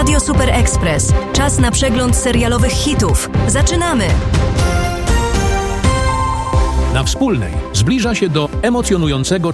Radio Super Express. Czas na przegląd serialowych hitów. Zaczynamy! Na Wspólnej zbliża się do emocjonującego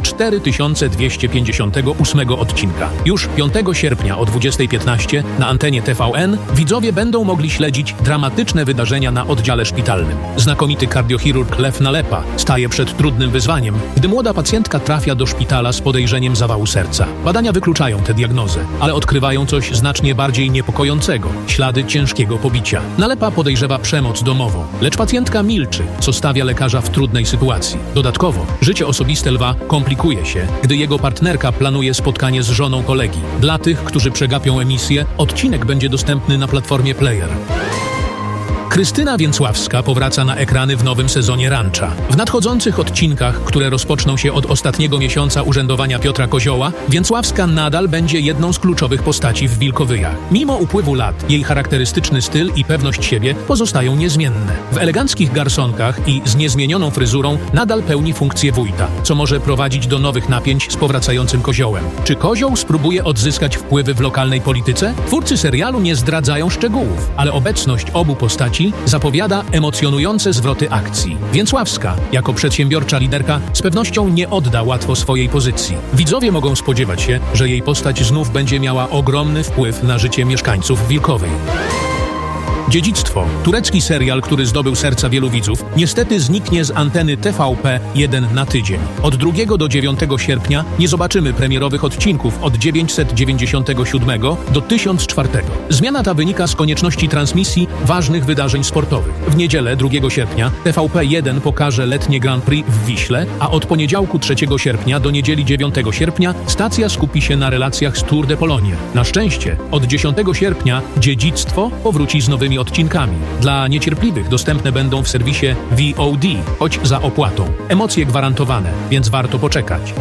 4258 odcinka. Już 5 sierpnia o 20:15 na antenie TVN widzowie będą mogli śledzić dramatyczne wydarzenia na oddziale szpitalnym. Znakomity kardiochirurg Lew Nalepa staje przed trudnym wyzwaniem, gdy młoda pacjentka trafia do szpitala z podejrzeniem zawału serca. Badania wykluczają tę diagnozę, ale odkrywają coś znacznie bardziej niepokojącego – ślady ciężkiego pobicia. Nalepa podejrzewa przemoc domową, lecz pacjentka milczy, co stawia lekarza w trudnej sytuacji. Dodatkowo, życie osobiste Lwa komplikuje się, gdy jego partnerka planuje spotkanie z żoną kolegi. Dla tych, którzy przegapią emisję, odcinek będzie dostępny na platformie Player. Krystyna Więcławska powraca na ekrany w nowym sezonie Rancha. W nadchodzących odcinkach, które rozpoczną się od ostatniego miesiąca urzędowania Piotra Kozioła, Więcławska nadal będzie jedną z kluczowych postaci w Wilkowyjach. Mimo upływu lat, jej charakterystyczny styl i pewność siebie pozostają niezmienne. W eleganckich garsonkach i z niezmienioną fryzurą nadal pełni funkcję wójta, co może prowadzić do nowych napięć z powracającym Koziołem. Czy Kozioł spróbuje odzyskać wpływy w lokalnej polityce? Twórcy serialu nie zdradzają szczegółów, ale obecność obu postaci zapowiada emocjonujące zwroty akcji. Więcławska, jako przedsiębiorcza liderka, z pewnością nie odda łatwo swojej pozycji. Widzowie mogą spodziewać się, że jej postać znów będzie miała ogromny wpływ na życie mieszkańców Wilkowej. Dziedzictwo, turecki serial, który zdobył serca wielu widzów, niestety zniknie z anteny TVP1 na tydzień. Od 2 do 9 sierpnia nie zobaczymy premierowych odcinków od 997 do 1004. Zmiana ta wynika z konieczności transmisji ważnych wydarzeń sportowych. W niedzielę 2 sierpnia TVP1 pokaże letnie Grand Prix w Wiśle, a od poniedziałku 3 sierpnia do niedzieli 9 sierpnia stacja skupi się na relacjach z Tour de Pologne. Na szczęście od 10 sierpnia Dziedzictwo powróci z nowymi odcinkami. Dla niecierpliwych dostępne będą w serwisie VOD, choć za opłatą. Emocje gwarantowane, więc warto poczekać.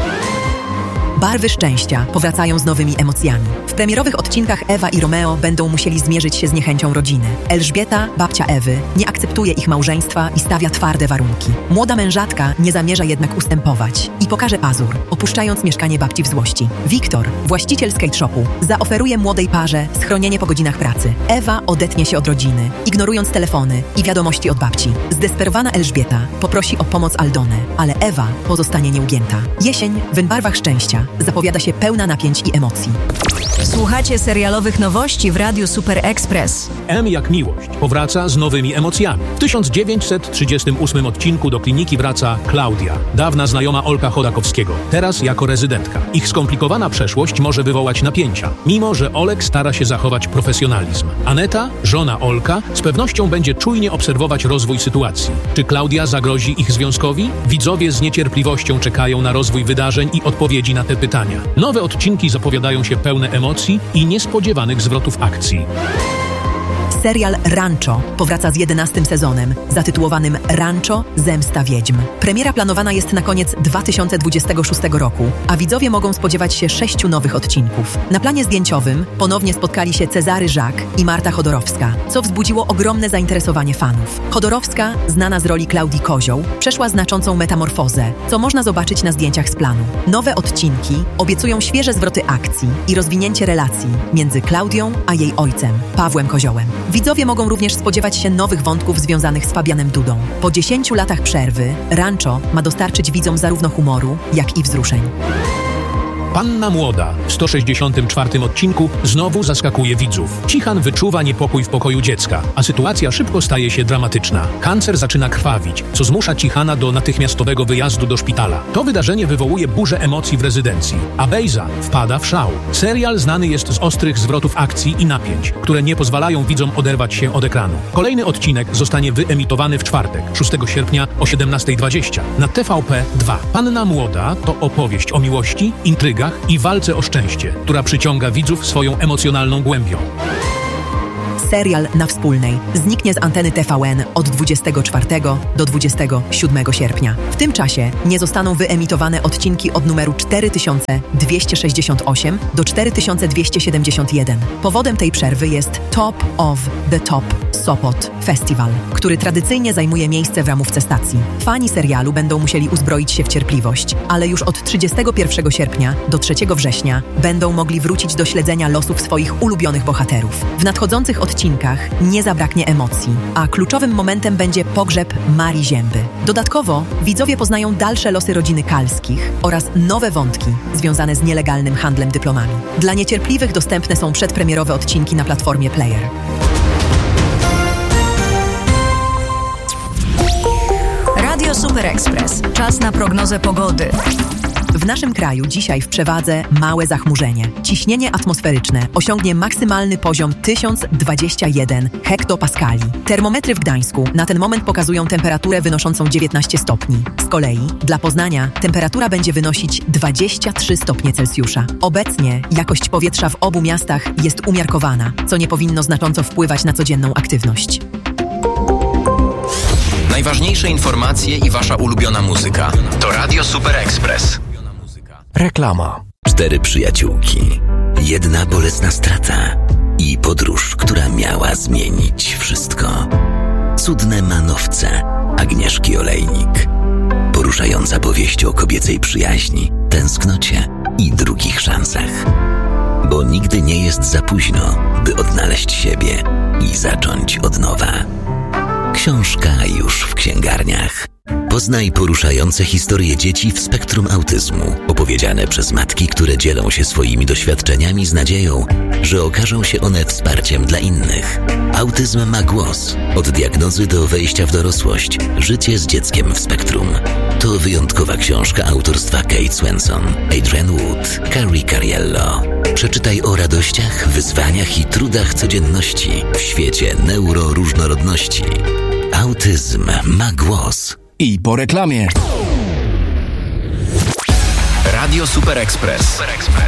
Barwy szczęścia powracają z nowymi emocjami. W premierowych odcinkach Ewa i Romeo będą musieli zmierzyć się z niechęcią rodziny. Elżbieta, babcia Ewy, nie akceptuje ich małżeństwa i stawia twarde warunki. Młoda mężatka nie zamierza jednak ustępować i pokaże pazur, opuszczając mieszkanie babci w złości. Wiktor, właściciel skate shopu, zaoferuje młodej parze schronienie po godzinach pracy. Ewa odetnie się od rodziny, ignorując telefony i wiadomości od babci. Zdesperowana Elżbieta poprosi o pomoc Aldonę, ale Ewa pozostanie nieugięta. Jesień w barwach szczęścia zapowiada się pełna napięć i emocji. Słuchacie serialowych nowości w Radiu Super Express. M jak miłość powraca z nowymi emocjami. W 1938 odcinku do kliniki wraca Klaudia, dawna znajoma Olka Chodakowskiego, teraz jako rezydentka. Ich skomplikowana przeszłość może wywołać napięcia, mimo że Olek stara się zachować profesjonalizm. Aneta, żona Olka, z pewnością będzie czujnie obserwować rozwój sytuacji. Czy Klaudia zagrozi ich związkowi? Widzowie z niecierpliwością czekają na rozwój wydarzeń i odpowiedzi na te pytania. Nowe odcinki zapowiadają się pełne emocji i niespodziewanych zwrotów akcji. Serial Rancho powraca z 11 sezonem, zatytułowanym Rancho – Zemsta Wiedźm. Premiera planowana jest na koniec 2026 roku, a widzowie mogą spodziewać się 6 nowych odcinków. Na planie zdjęciowym ponownie spotkali się Cezary Żak i Marta Chodorowska, co wzbudziło ogromne zainteresowanie fanów. Chodorowska, znana z roli Klaudii Kozioł, przeszła znaczącą metamorfozę, co można zobaczyć na zdjęciach z planu. Nowe odcinki obiecują świeże zwroty akcji i rozwinięcie relacji między Klaudią a jej ojcem, Pawłem Koziołem. Widzowie mogą również spodziewać się nowych wątków związanych z Fabianem Dudą. Po 10 latach przerwy Rancho ma dostarczyć widzom zarówno humoru, jak i wzruszeń. Panna Młoda w 164 odcinku znowu zaskakuje widzów. Cichan wyczuwa niepokój w pokoju dziecka, a sytuacja szybko staje się dramatyczna. Kancer zaczyna krwawić, co zmusza Cichana do natychmiastowego wyjazdu do szpitala. To wydarzenie wywołuje burzę emocji w rezydencji, a Bejza wpada w szał. Serial znany jest z ostrych zwrotów akcji i napięć, które nie pozwalają widzom oderwać się od ekranu. Kolejny odcinek zostanie wyemitowany w czwartek, 6 sierpnia o 17:20 na TVP2. Panna Młoda to opowieść o miłości, intrygach i walce o szczęście, która przyciąga widzów swoją emocjonalną głębią. Serial Na Wspólnej zniknie z anteny TVN od 24 do 27 sierpnia. W tym czasie nie zostaną wyemitowane odcinki od numeru 4268 do 4271. Powodem tej przerwy jest Top of the Top Sopot Festival, który tradycyjnie zajmuje miejsce w ramówce stacji. Fani serialu będą musieli uzbroić się w cierpliwość, ale już od 31 sierpnia do 3 września będą mogli wrócić do śledzenia losów swoich ulubionych bohaterów. W nadchodzących odcinkach nie zabraknie emocji, a kluczowym momentem będzie pogrzeb Marii Zięby. Dodatkowo widzowie poznają dalsze losy rodziny Kalskich oraz nowe wątki związane z nielegalnym handlem dyplomami. Dla niecierpliwych dostępne są przedpremierowe odcinki na platformie Player. Radio Super Express. Czas na prognozę pogody. W naszym kraju dzisiaj w przewadze małe zachmurzenie. Ciśnienie atmosferyczne osiągnie maksymalny poziom 1021 hektopaskali. Termometry w Gdańsku na ten moment pokazują temperaturę wynoszącą 19 stopni. Z kolei dla Poznania temperatura będzie wynosić 23 stopnie Celsjusza. Obecnie jakość powietrza w obu miastach jest umiarkowana, co nie powinno znacząco wpływać na codzienną aktywność. Najważniejsze informacje i wasza ulubiona muzyka to Radio Super Express. Reklama. 4 przyjaciółki, jedna bolesna strata i podróż, która miała zmienić wszystko. Cudne manowce Agnieszki Olejnik. Poruszająca powieść o kobiecej przyjaźni, tęsknocie i drugich szansach. Bo nigdy nie jest za późno, by odnaleźć siebie i zacząć od nowa. Książka już w księgarniach. Poznaj poruszające historie dzieci w spektrum autyzmu, opowiedziane przez matki, które dzielą się swoimi doświadczeniami z nadzieją, że okażą się one wsparciem dla innych. Autyzm ma głos. Od diagnozy do wejścia w dorosłość. Życie z dzieckiem w spektrum. To wyjątkowa książka autorstwa Kate Swenson, Adrian Wood, Carrie Cariello. Przeczytaj o radościach, wyzwaniach i trudach codzienności w świecie neuroróżnorodności. Autyzm ma głos. I po reklamie. Radio Super Express.